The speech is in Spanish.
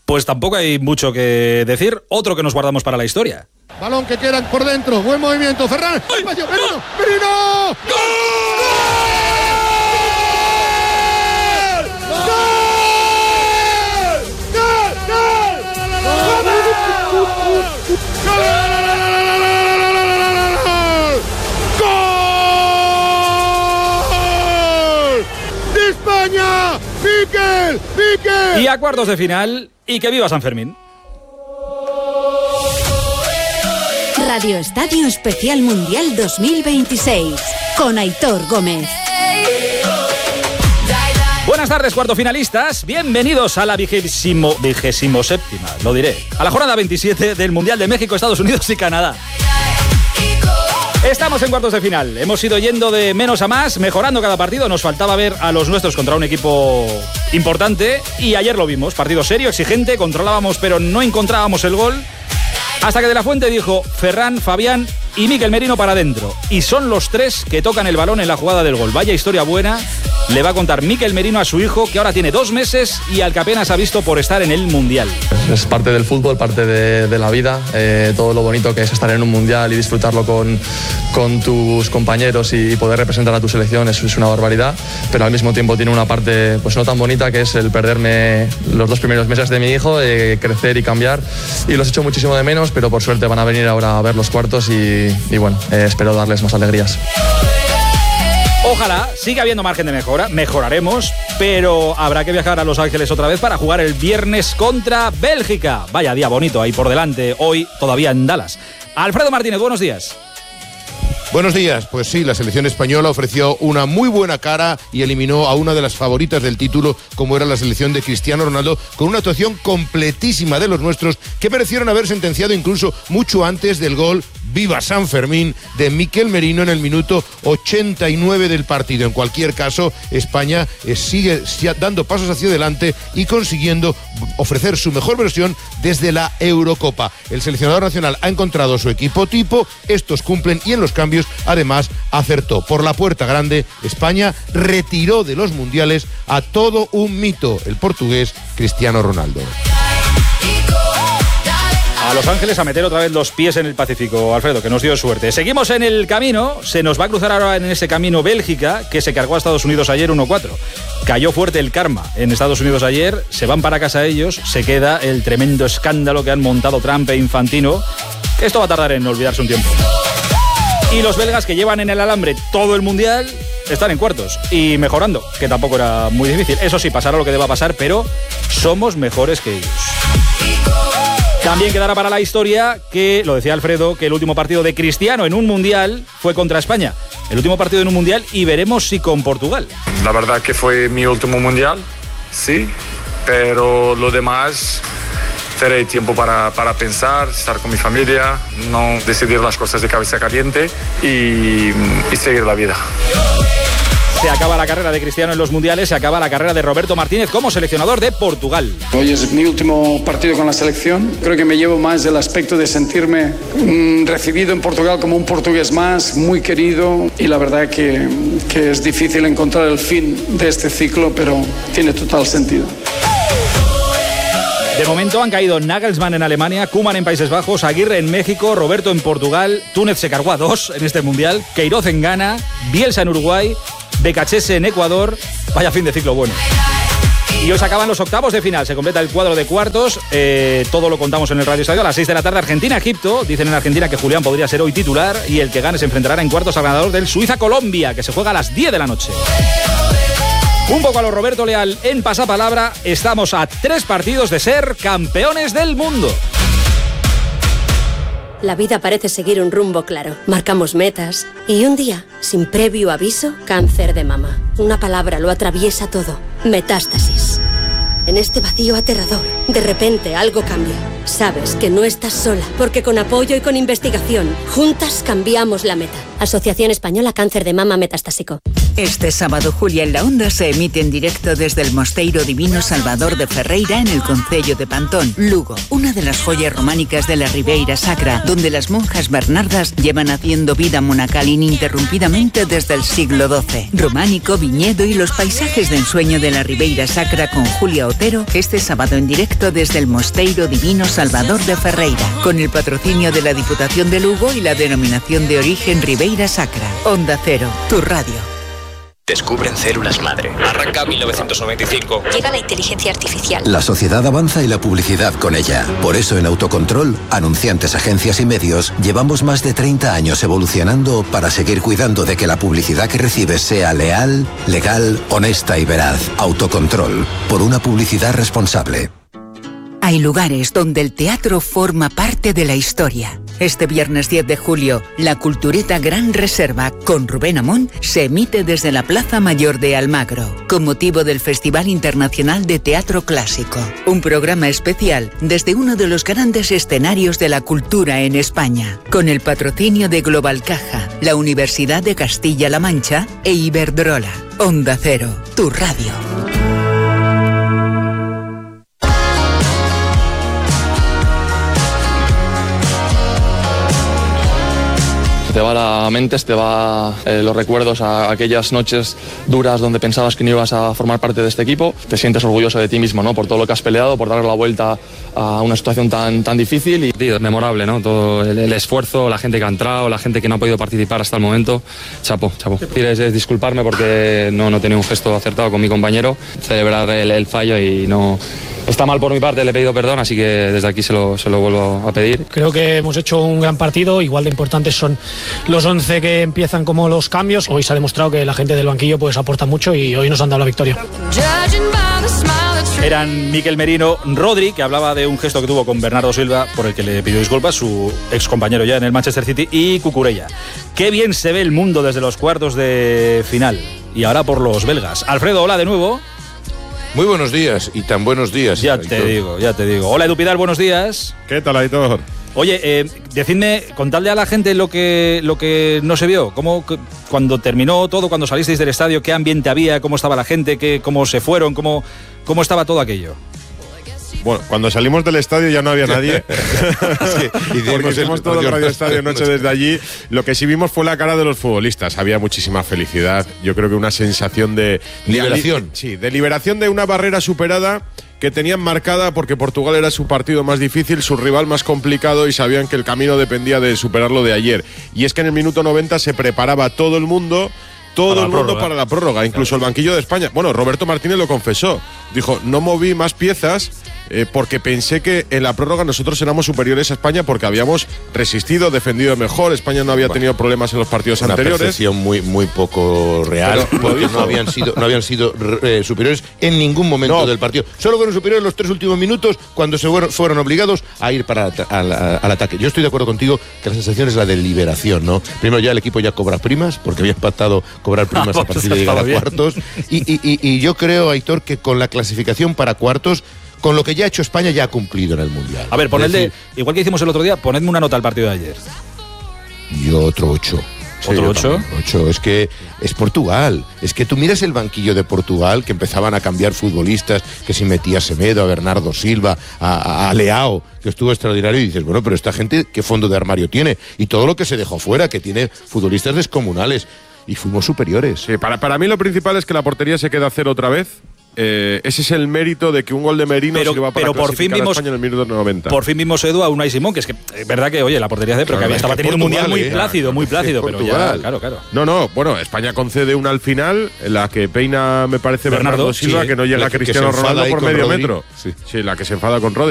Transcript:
pues tampoco hay mucho que decir. Otro que nos guardamos para la historia. Balón que queda por dentro, buen movimiento, Ferran. ¡Merino! ¡Merino! ¡De España! ¡Mikel! Y a cuartos de final, y que viva San Fermín. Radio Estadio Especial Mundial 2026 con Aitor Gómez. Buenas tardes, cuartofinalistas. Bienvenidos a la 27ª, lo diré, a la jornada 27 del Mundial de México, Estados Unidos y Canadá. Estamos en cuartos de final. Hemos ido yendo de menos a más, mejorando cada partido. Nos faltaba ver a los nuestros contra un equipo importante y ayer lo vimos. Partido serio, exigente, controlábamos pero no encontrábamos el gol. Hasta que De la Fuente dijo Ferran, Fabián y Mikel Merino para adentro. Y son los tres que tocan el balón en la jugada del gol. Vaya historia buena le va a contar Mikel Merino a su hijo, que ahora tiene 2 meses y al que apenas ha visto por estar en el Mundial. Es parte del fútbol, parte de la vida, todo lo bonito que es estar en un Mundial y disfrutarlo con tus compañeros y poder representar a tu selección es una barbaridad, pero al mismo tiempo tiene una parte pues no tan bonita, que es el perderme los 2 primeros meses de mi hijo, crecer y cambiar, y los echo muchísimo de menos, pero por suerte van a venir ahora a ver los cuartos y bueno, espero darles más alegrías. Ojalá, siga habiendo margen de mejora, mejoraremos, pero habrá que viajar a Los Ángeles otra vez para jugar el viernes contra Bélgica. Vaya día bonito ahí por delante, hoy todavía en Dallas. Alfredo Martínez, buenos días. Buenos días. Pues sí, la selección española ofreció una muy buena cara y eliminó a una de las favoritas del título, como era la selección de Cristiano Ronaldo, con una actuación completísima de los nuestros, que merecieron haber sentenciado incluso mucho antes del gol Viva San Fermín de Mikel Merino en el minuto 89 del partido. En cualquier caso, España sigue dando pasos hacia adelante y consiguiendo ofrecer su mejor versión desde la Eurocopa. El seleccionador nacional ha encontrado su equipo tipo, estos cumplen y en los cambios además acertó. Por la puerta grande, España retiró de los mundiales a todo un mito, el portugués Cristiano Ronaldo. A Los Ángeles a meter otra vez los pies en el Pacífico, Alfredo, que nos dio suerte. Seguimos en el camino, se nos va a cruzar ahora en ese camino Bélgica, que se cargó a Estados Unidos ayer 1-4. Cayó fuerte el karma en Estados Unidos ayer, se van para casa ellos, se queda el tremendo escándalo que han montado Trump e Infantino. Esto va a tardar en olvidarse un tiempo. Y los belgas, que llevan en el alambre todo el Mundial, están en cuartos y mejorando, que tampoco era muy difícil. Eso sí, pasará lo que deba pasar, pero somos mejores que ellos. También quedará para la historia que, lo decía Alfredo, que el último partido de Cristiano en un Mundial fue contra España. El último partido en un Mundial, y veremos si con Portugal. La verdad que fue mi último Mundial, sí, pero lo demás tendré tiempo para pensar, estar con mi familia, no decidir las cosas de cabeza caliente y seguir la vida. Se acaba la carrera de Cristiano en los mundiales, se acaba la carrera de Roberto Martínez como seleccionador de Portugal. Hoy es mi último partido con la selección. Creo que me llevo más el aspecto de sentirme recibido en Portugal como un portugués más, muy querido, y la verdad que es difícil encontrar el fin de este ciclo, pero tiene total sentido. De momento han caído Nagelsmann en Alemania, Koeman en Países Bajos, Aguirre en México, Roberto en Portugal, Túnez se cargó a 2 en este mundial, Queiroz en Ghana, Bielsa en Uruguay, Becachese en Ecuador. Vaya fin de ciclo bueno. Y hoy se acaban los octavos de final, se completa el cuadro de cuartos, todo lo contamos en el Radio Estadio a las 6 de la tarde. Argentina-Egipto, dicen en Argentina que Julián podría ser hoy titular, y el que gane se enfrentará en cuartos al ganador del Suiza-Colombia, que se juega a las 10 de la noche. Un poco a lo Roberto Leal en pasapalabra, estamos a 3 partidos de ser campeones del mundo. La vida parece seguir un rumbo claro. Marcamos metas y un día, sin previo aviso, cáncer de mama. Una palabra lo atraviesa todo. Metástasis. En este vacío aterrador, de repente algo cambia. Sabes que no estás sola, porque con apoyo y con investigación, juntas cambiamos la meta. Asociación Española Cáncer de Mama Metastásico. Este sábado, Julia en la Onda se emite en directo desde el Mosteiro Divino Salvador de Ferreira en el concello de Pantón, Lugo, una de las joyas románicas de la Ribeira Sacra, donde las monjas bernardas llevan haciendo vida monacal ininterrumpidamente desde el siglo XII. Románico, viñedo y los paisajes de ensueño de la Ribeira Sacra con Julia Otero, este sábado en directo desde el Mosteiro Divino Salvador de Ferreira, con el patrocinio de la Diputación de Lugo y la denominación de origen Ribeira Sacra. Onda Cero, tu radio. Descubren células madre. Arranca 1995. Llega la inteligencia artificial. La sociedad avanza y la publicidad con ella. Por eso en Autocontrol, anunciantes, agencias y medios, llevamos más de 30 años evolucionando para seguir cuidando de que la publicidad que recibes sea leal, legal, honesta y veraz. Autocontrol, por una publicidad responsable. Hay lugares donde el teatro forma parte de la historia. Este viernes 10 de julio, la Cultureta Gran Reserva con Rubén Amón se emite desde la Plaza Mayor de Almagro, con motivo del Festival Internacional de Teatro Clásico. Un programa especial desde uno de los grandes escenarios de la cultura en España, con el patrocinio de Global Caja, la Universidad de Castilla-La Mancha e Iberdrola. Onda Cero, tu radio. Te va la mente, te va los recuerdos a aquellas noches duras donde pensabas que no ibas a formar parte de este equipo. Te sientes orgulloso de ti mismo, ¿no? Por todo lo que has peleado, por dar la vuelta a una situación tan difícil. Y tío, es memorable, ¿no? Todo el esfuerzo, la gente que ha entrado, la gente que no ha podido participar hasta el momento. Chapo. Es disculparme porque no he tenido un gesto acertado con mi compañero, celebrar el fallo y no... Está mal por mi parte, le he pedido perdón, así que desde aquí se lo vuelvo a pedir. Creo que hemos hecho un gran partido, igual de importantes son los 11 que empiezan como los cambios. Hoy se ha demostrado que la gente del banquillo pues aporta mucho y hoy nos han dado la victoria. Eran Mikel Merino, Rodri, que hablaba de un gesto que tuvo con Bernardo Silva, por el que le pidió disculpas, su ex compañero ya en el Manchester City, y Cucurella. Qué bien se ve el mundo desde los cuartos de final. Y ahora por los belgas. Alfredo, hola de nuevo. Muy buenos días, y tan buenos días. Ya te digo. Hola, Edu Pidal, buenos días. ¿Qué tal, Aitor? Oye, decidme, contadle a la gente lo que no se vio. Cuando terminó todo, cuando salisteis del estadio, qué ambiente había, cómo estaba la gente, cómo se fueron, cómo estaba todo aquello. Bueno, cuando salimos del estadio ya no había nadie. Sí, porque hicimos todo el Radio Estadio Noche desde allí. Lo que sí vimos fue la cara de los futbolistas. Había muchísima felicidad. Yo creo que una sensación de liberación. Sí, de liberación de una barrera superada que tenían marcada porque Portugal era su partido más difícil, su rival más complicado y sabían que el camino dependía de superarlo de ayer. Y es que en el minuto 90 se preparaba todo el mundo para la prórroga, incluso el banquillo de España. Bueno, Roberto Martínez lo confesó. Dijo, no moví más piezas porque pensé que en la prórroga nosotros éramos superiores a España porque habíamos resistido, defendido mejor. España no había tenido problemas en los partidos anteriores. Una percepción muy poco real, porque no habían sido superiores en ningún momento del partido. Solo fueron superiores en los 3 últimos minutos cuando se fueron obligados a ir al ataque. Yo estoy de acuerdo contigo que la sensación es la de liberación, ¿no? Primero ya el equipo ya cobra primas, porque había pactado cobrar primas a partir de llegar a cuartos. Y yo creo, Aitor, que con la clasificación para cuartos, con lo que ya ha hecho España, ya ha cumplido en el Mundial. A ver, igual que hicimos el otro día, ponedme una nota al partido de ayer. Yo otro 8. ¿Otro 8? 8, es que es Portugal. Es que tú miras el banquillo de Portugal, que empezaban a cambiar futbolistas, que si metía a Semedo, a Bernardo Silva, a Leao, que estuvo extraordinario, y dices, bueno, pero esta gente, ¿qué fondo de armario tiene? Y todo lo que se dejó fuera, que tiene futbolistas descomunales. Y fuimos superiores. Sí, para mí lo principal es que la portería se queda a cero otra vez. Ese es el mérito de que un gol de Merino sirva para clasificar a España en el minuto 90. Por fin vimos, Edu, a Unai Simón, que es que es verdad que, oye, la portería de pero que estaba teniendo un mundial muy plácido, pero ya, claro. No, bueno, España concede una al final, en la que peina, me parece, Bernardo Silva, que no llega a Cristiano Ronaldo por medio metro. Sí, la que se enfada con Rodri.